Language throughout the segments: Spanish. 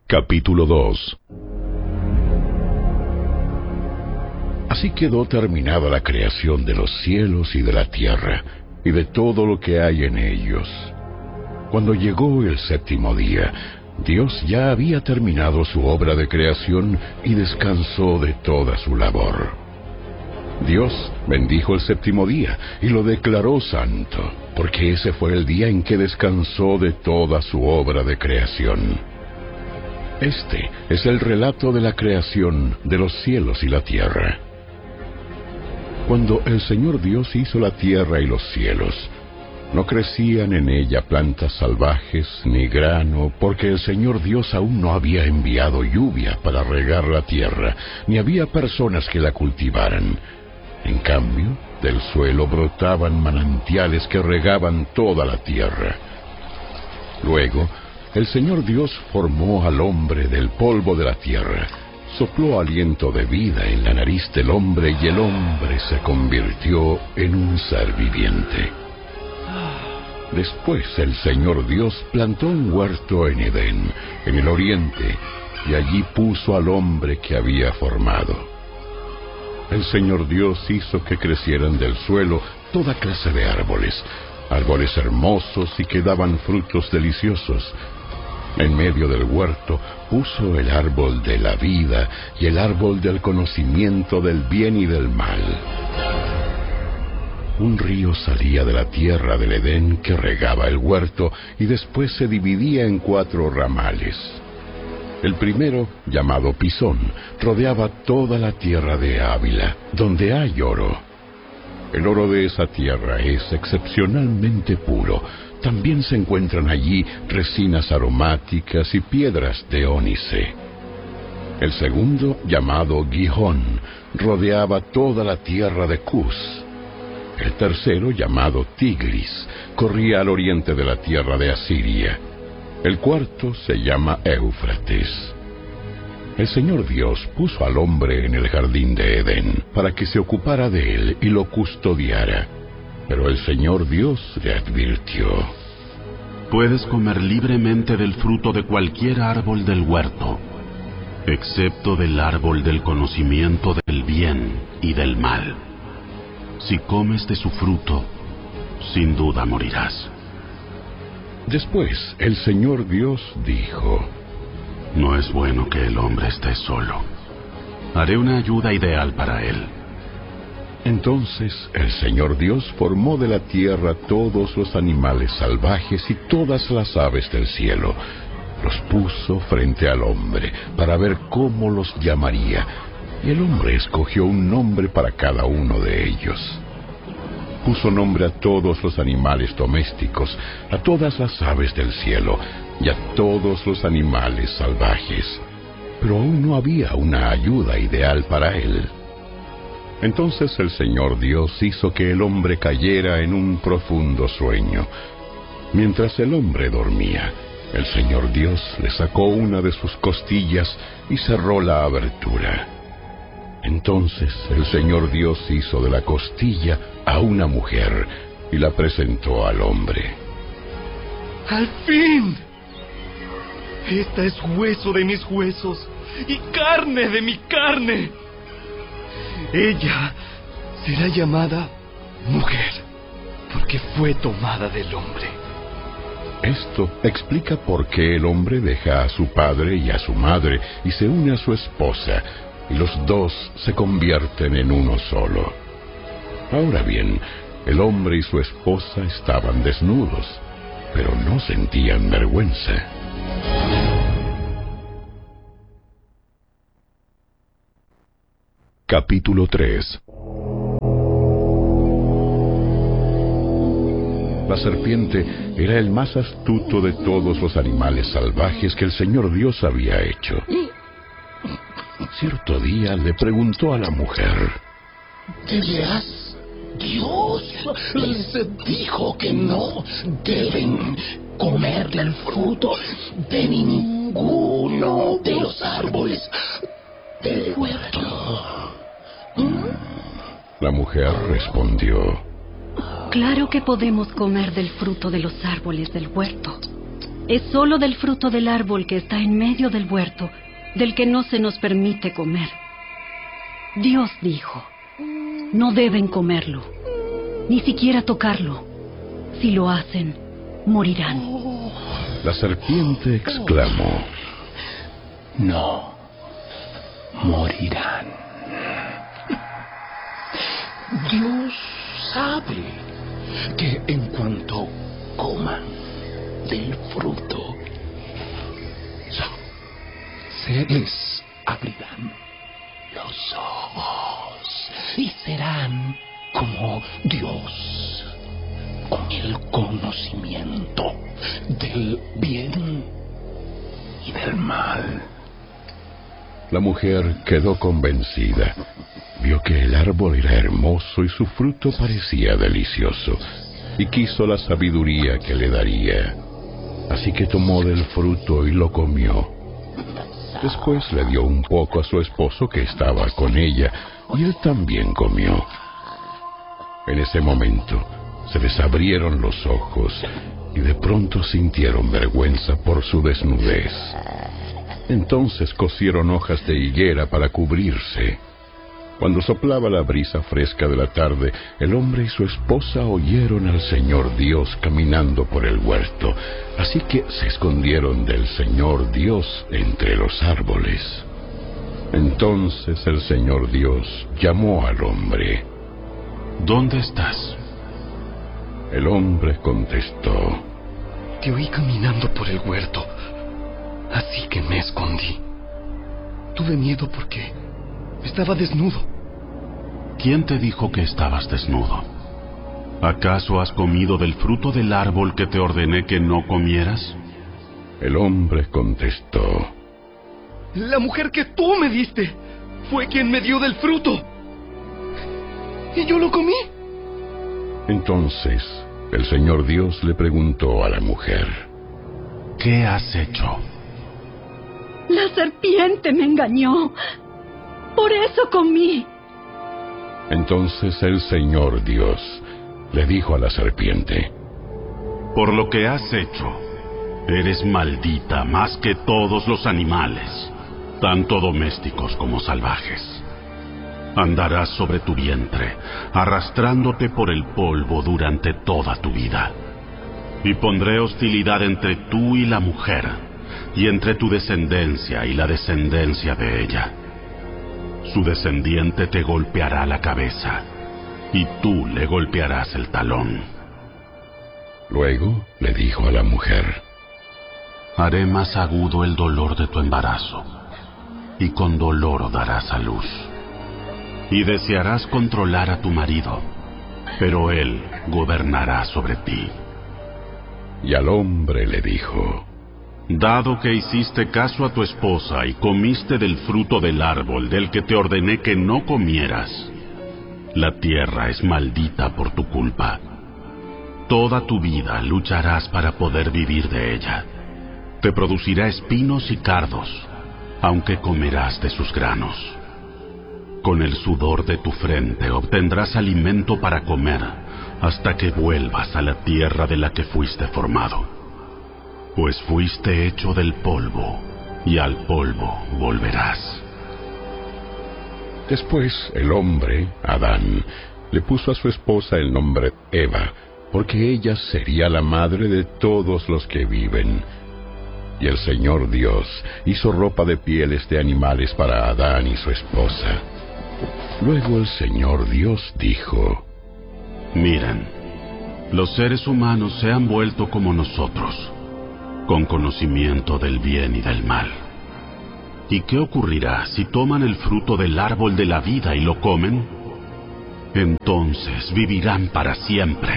Capítulo 2. Así quedó terminada la creación de los cielos y de la tierra, y de todo lo que hay en ellos. Cuando llegó el séptimo día, Dios ya había terminado su obra de creación y descansó de toda su labor. Dios bendijo el séptimo día y lo declaró santo, porque ese fue el día en que descansó de toda su obra de creación. Este es el relato de la creación de los cielos y la tierra. Cuando el Señor Dios hizo la tierra y los cielos, no crecían en ella plantas salvajes ni grano, porque el Señor Dios aún no había enviado lluvia para regar la tierra, ni había personas que la cultivaran. En cambio, del suelo brotaban manantiales que regaban toda la tierra. Luego, el Señor Dios formó al hombre del polvo de la tierra, sopló aliento de vida en la nariz del hombre y el hombre se convirtió en un ser viviente. Después el Señor Dios plantó un huerto en Edén, en el oriente, y allí puso al hombre que había formado. El Señor Dios hizo que crecieran del suelo toda clase de árboles, árboles hermosos y que daban frutos deliciosos. En medio del huerto puso el árbol de la vida y el árbol del conocimiento del bien y del mal. Un río salía de la tierra del Edén que regaba el huerto y después se dividía en 4 ramales. El primero, llamado Pisón, rodeaba toda la tierra de Ávila, donde hay oro. El oro de esa tierra es excepcionalmente puro. También se encuentran allí resinas aromáticas y piedras de ónice. El segundo, llamado Gihón, rodeaba toda la tierra de Cus. El tercero, llamado Tigris, corría al oriente de la tierra de Asiria. El cuarto se llama Éufrates. El Señor Dios puso al hombre en el jardín de Edén para que se ocupara de él y lo custodiara. Pero el Señor Dios le advirtió: puedes comer libremente del fruto de cualquier árbol del huerto, excepto del árbol del conocimiento del bien y del mal. Si comes de su fruto, sin duda morirás. Después el Señor Dios dijo: no es bueno que el hombre esté solo. Haré una ayuda ideal para él. Entonces el Señor Dios formó de la tierra todos los animales salvajes y todas las aves del cielo. Los puso frente al hombre para ver cómo los llamaría, y el hombre escogió un nombre para cada uno de ellos. Puso nombre a todos los animales domésticos, a todas las aves del cielo y a todos los animales salvajes. Pero aún no había una ayuda ideal para él. Entonces el Señor Dios hizo que el hombre cayera en un profundo sueño. Mientras el hombre dormía, el Señor Dios le sacó una de sus costillas y cerró la abertura. Entonces el Señor Dios hizo de la costilla a una mujer y la presentó al hombre. ¡Al fin! Esta es hueso de mis huesos y carne de mi carne. Ella será llamada mujer, porque fue tomada del hombre. Esto explica por qué el hombre deja a su padre y a su madre y se une a su esposa, y los dos se convierten en uno solo. Ahora bien, el hombre y su esposa estaban desnudos, pero no sentían vergüenza. Capítulo 3. La serpiente era el más astuto de todos los animales salvajes que el Señor Dios había hecho. Cierto día le preguntó a la mujer: ¿de veras Dios les dijo que no deben comer del fruto de ninguno de los árboles del huerto? La mujer respondió: claro que podemos comer del fruto de los árboles del huerto, es solo del fruto del árbol que está en medio del huerto, del que no se nos permite comer. Dios dijo, no deben comerlo, ni siquiera tocarlo. Si lo hacen, morirán. La serpiente exclamó, no morirán. Dios sabe que en cuanto coman del fruto, se les abrirán los ojos y serán como Dios, con el conocimiento del bien y del mal. La mujer quedó convencida. Vio que el árbol era hermoso y su fruto parecía delicioso, y quiso la sabiduría que le daría. Así que tomó del fruto y lo comió. Después le dio un poco a su esposo que estaba con ella, y él también comió. En ese momento se les abrieron los ojos, y de pronto sintieron vergüenza por su desnudez. Entonces cosieron hojas de higuera para cubrirse. Cuando soplaba la brisa fresca de la tarde, el hombre y su esposa oyeron al Señor Dios caminando por el huerto, así que se escondieron del Señor Dios entre los árboles. Entonces el Señor Dios llamó al hombre. ¿Dónde estás? El hombre contestó, Te oí caminando por el huerto, así que me escondí. Tuve miedo porque estaba desnudo. ¿Quién te dijo que estabas desnudo? ¿Acaso has comido del fruto del árbol que te ordené que no comieras? El hombre contestó, La mujer que tú me diste fue quien me dio del fruto. Y yo lo comí. Entonces el Señor Dios le preguntó a la mujer, ¿qué has hecho? La serpiente me engañó. Por eso comí. Entonces el Señor Dios le dijo a la serpiente, Por lo que has hecho, eres maldita más que todos los animales, tanto domésticos como salvajes. Andarás sobre tu vientre, arrastrándote por el polvo durante toda tu vida. Y pondré hostilidad entre tú y la mujer, y entre tu descendencia y la descendencia de ella. Su descendiente te golpeará la cabeza, y tú le golpearás el talón. Luego le dijo a la mujer, Haré más agudo el dolor de tu embarazo, y con dolor darás a luz. Y desearás controlar a tu marido, pero él gobernará sobre ti. Y al hombre le dijo, Dado que hiciste caso a tu esposa y comiste del fruto del árbol del que te ordené que no comieras, la tierra es maldita por tu culpa. Toda tu vida lucharás para poder vivir de ella. Te producirá espinos y cardos, aunque comerás de sus granos. Con el sudor de tu frente obtendrás alimento para comer, hasta que vuelvas a la tierra de la que fuiste formado. Pues fuiste hecho del polvo, y al polvo volverás. Después el hombre, Adán, le puso a su esposa el nombre Eva, porque ella sería la madre de todos los que viven. Y el Señor Dios hizo ropa de pieles de animales para Adán y su esposa. Luego el Señor Dios dijo, Miren, los seres humanos se han vuelto como nosotros, con conocimiento del bien y del mal. ¿Y qué ocurrirá si toman el fruto del árbol de la vida y lo comen? Entonces vivirán para siempre.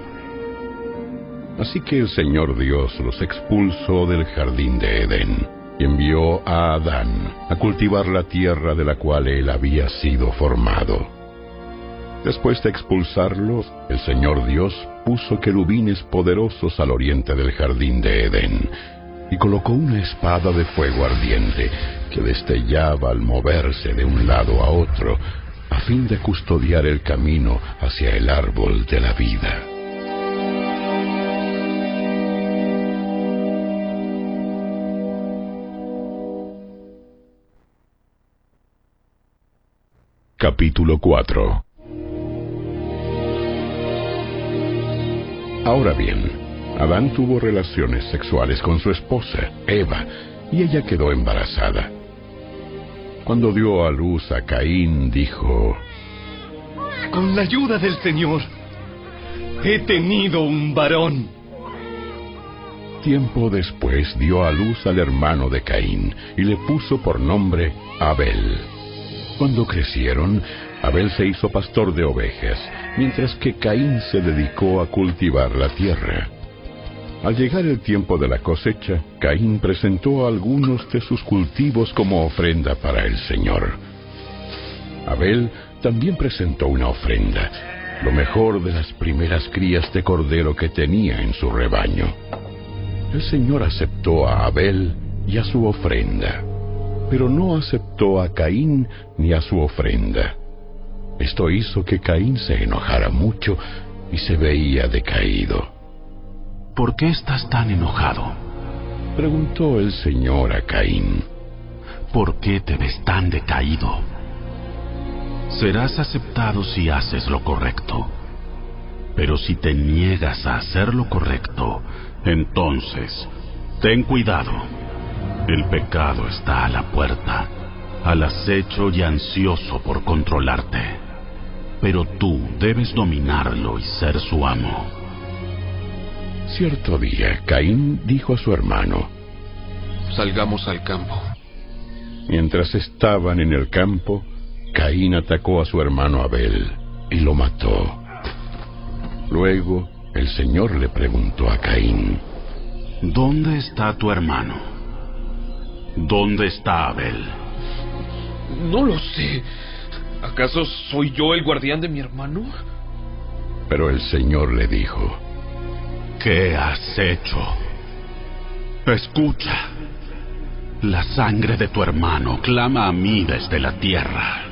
Así que el Señor Dios los expulsó del jardín de Edén y envió a Adán a cultivar la tierra de la cual él había sido formado. Después de expulsarlos, el Señor Dios puso querubines poderosos al oriente del jardín de Edén y colocó una espada de fuego ardiente que destellaba al moverse de un lado a otro a fin de custodiar el camino hacia el árbol de la vida. Capítulo 4. Ahora bien, Adán tuvo relaciones sexuales con su esposa, Eva, y ella quedó embarazada. Cuando dio a luz a Caín, dijo: Con la ayuda del Señor, he tenido un varón. Tiempo después dio a luz al hermano de Caín y le puso por nombre Abel. Cuando crecieron, Abel se hizo pastor de ovejas, mientras que Caín se dedicó a cultivar la tierra. Al llegar el tiempo de la cosecha, Caín presentó algunos de sus cultivos como ofrenda para el Señor. Abel también presentó una ofrenda, lo mejor de las primeras crías de cordero que tenía en su rebaño. El Señor aceptó a Abel y a su ofrenda, pero no aceptó a Caín ni a su ofrenda. Esto hizo que Caín se enojara mucho y se veía decaído. ¿Por qué estás tan enojado? Preguntó el Señor a Caín. ¿Por qué te ves tan decaído? Serás aceptado si haces lo correcto. Pero si te niegas a hacer lo correcto, entonces, ten cuidado. El pecado está a la puerta, al acecho y ansioso por controlarte. Pero tú debes dominarlo y ser su amo. Cierto día, Caín dijo a su hermano: Salgamos al campo. Mientras estaban en el campo, Caín atacó a su hermano Abel y lo mató. Luego, el Señor le preguntó a Caín: ¿Dónde está tu hermano? ¿Dónde está Abel? No lo sé. ¿Acaso soy yo el guardián de mi hermano? Pero el Señor le dijo: ¿Qué has hecho? Escucha. La sangre de tu hermano clama a mí desde la tierra.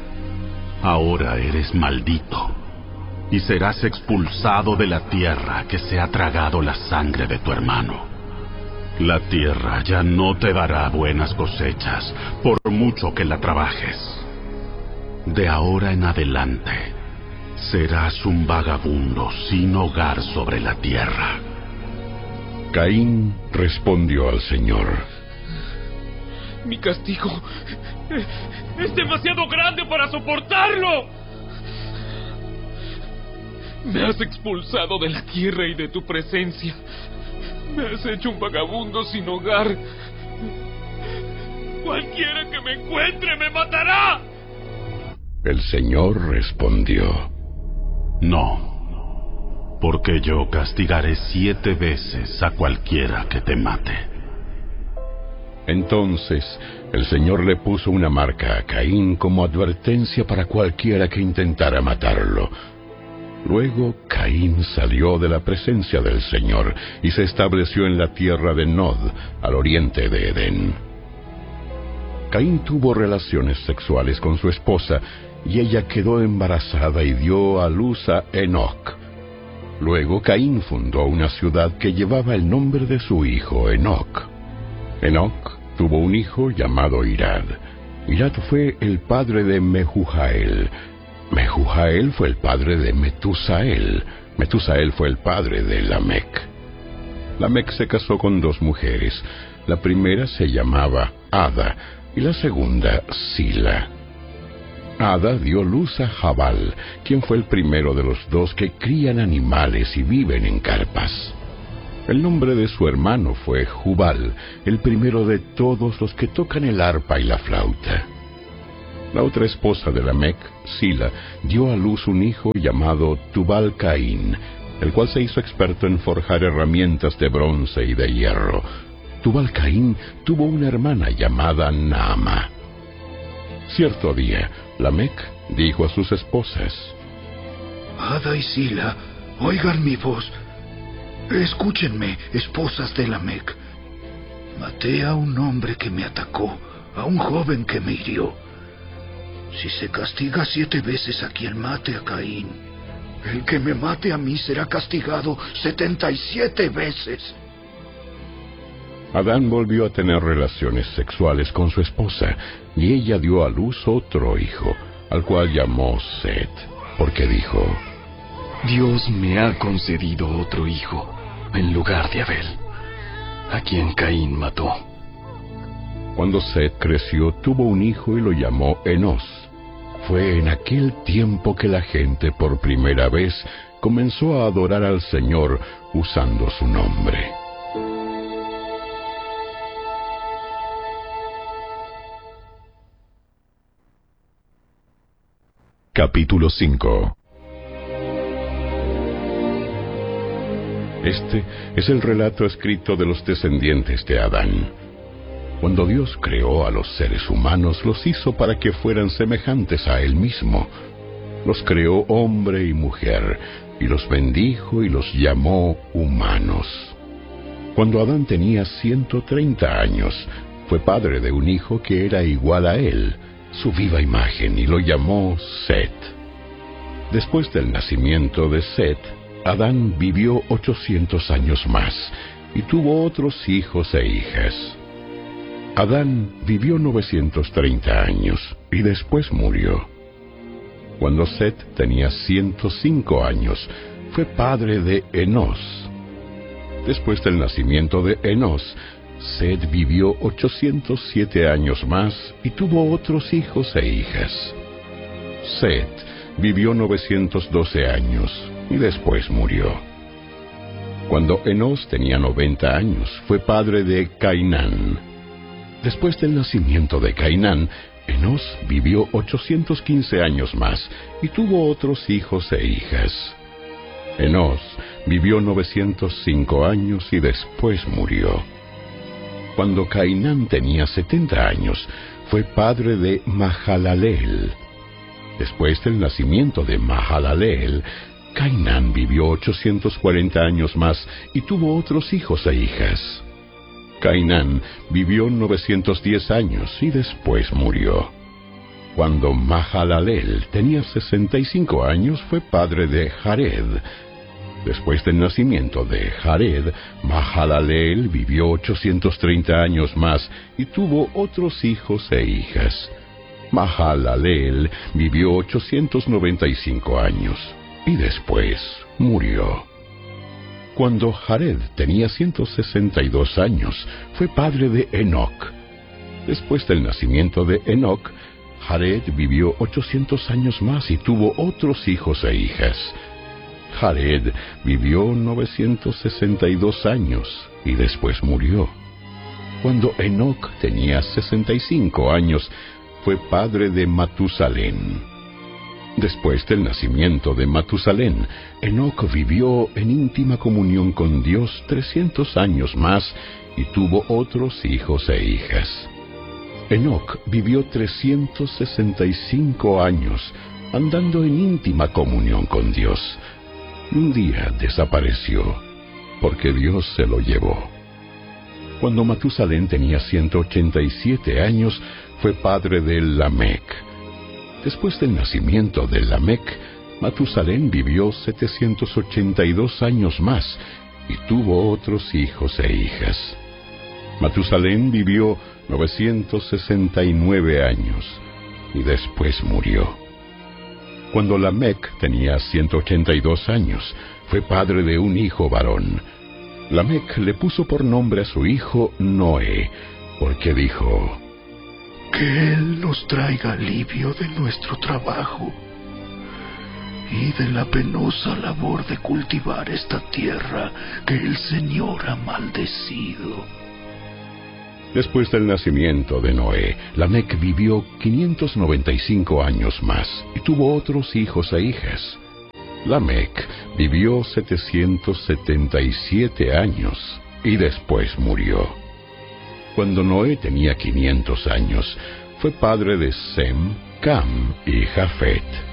Ahora eres maldito y serás expulsado de la tierra que se ha tragado la sangre de tu hermano. La tierra ya no te dará buenas cosechas por mucho que la trabajes. De ahora en adelante, serás un vagabundo sin hogar sobre la tierra. Caín respondió al Señor: Mi castigo es demasiado grande para soportarlo. Me has expulsado de la tierra y de tu presencia. Me has hecho un vagabundo sin hogar. Cualquiera que me encuentre me matará. El Señor respondió: No, porque yo castigaré 7 veces a cualquiera que te mate. Entonces el Señor le puso una marca a Caín como advertencia para cualquiera que intentara matarlo. Luego Caín salió de la presencia del Señor y se estableció en la tierra de Nod, al oriente de Edén. Caín tuvo relaciones sexuales con su esposa y ella quedó embarazada y dio a luz a Enoc. Luego Caín fundó una ciudad que llevaba el nombre de su hijo Enoc. Enoc tuvo un hijo llamado Irad. Irad fue el padre de Mehujael. Mehujael fue el padre de Metusael. Metusael fue el padre de Lamec. Lamec se casó con 2 mujeres. La primera se llamaba Ada y la segunda Sila. Ada dio luz a Jabal, quien fue el primero de los 2 que crían animales y viven en carpas. El nombre de su hermano fue Jubal, el primero de todos los que tocan el arpa y la flauta. La otra esposa de Lamec, Sila, dio a luz un hijo llamado Tubal-Caín, el cual se hizo experto en forjar herramientas de bronce y de hierro. Tubal-Caín tuvo una hermana llamada Naama. Cierto día, Lamec dijo a sus esposas: Ada y Sila, oigan mi voz. Escúchenme, esposas de Lamec. Maté a un hombre que me atacó, a un joven que me hirió. Si se castiga 7 veces a quien mate a Caín, el que me mate a mí será castigado 77 veces. Adán volvió a tener relaciones sexuales con su esposa, y ella dio a luz otro hijo. al cual llamó Set, porque dijo: Dios me ha concedido otro hijo en lugar de Abel, a quien Caín mató. Cuando Set creció, tuvo un hijo y lo llamó Enós. Fue en aquel tiempo que la gente por primera vez comenzó a adorar al Señor usando su nombre. Capítulo 5. Este es el relato escrito de los descendientes de Adán. Cuando Dios creó a los seres humanos, los hizo para que fueran semejantes a Él mismo. Los creó hombre y mujer, y los bendijo y los llamó humanos. Cuando Adán tenía 130 años, fue padre de un hijo que era igual a él, su viva imagen, y lo llamó Set. Después del nacimiento de Set, Adán vivió 800 años más, y tuvo otros hijos e hijas. Adán vivió 930 años, y después murió. Cuando Set tenía 105 años, fue padre de Enós. Después del nacimiento de Enós, Set vivió 807 años más y tuvo otros hijos e hijas. Set vivió 912 años y después murió. Cuando Enós tenía 90 años, fue padre de Cainán. Después del nacimiento de Cainán, Enós vivió 815 años más y tuvo otros hijos e hijas. Enós vivió 905 años y después murió. Cuando Cainán tenía 70 años, fue padre de Mahalaleel. Después del nacimiento de Mahalaleel, Cainán vivió 840 años más y tuvo otros hijos e hijas. Cainán vivió 910 años y después murió. Cuando Mahalaleel tenía 65 años, fue padre de Jared. Después del nacimiento de Jared, Mahalaleel vivió 830 años más y tuvo otros hijos e hijas. Mahalaleel vivió 895 años y después murió. Cuando Jared tenía 162 años, fue padre de Enoc. Después del nacimiento de Enoc, Jared vivió 800 años más y tuvo otros hijos e hijas. Jared vivió 962 años y después murió. Cuando Enoc tenía 65 años, fue padre de Matusalén. Después del nacimiento de Matusalén, Enoc vivió en íntima comunión con Dios 300 años más y tuvo otros hijos e hijas. Enoc vivió 365 años andando en íntima comunión con Dios. Un día desapareció porque Dios se lo llevó. Cuando Matusalén tenía 187 años, fue padre de Lamec. Después del nacimiento de Lamec, Matusalén vivió 782 años más y tuvo otros hijos e hijas. Matusalén vivió 969 años y después murió. Cuando Lamec tenía 182 años, fue padre de un hijo varón. Lamec le puso por nombre a su hijo Noé, porque dijo: que Él nos traiga alivio de nuestro trabajo y de la penosa labor de cultivar esta tierra que el Señor ha maldecido. Después del nacimiento de Noé, Lamec vivió 595 años más y tuvo otros hijos e hijas. Lamec vivió 777 años y después murió. Cuando Noé tenía 500 años, fue padre de Sem, Cam y Jafet.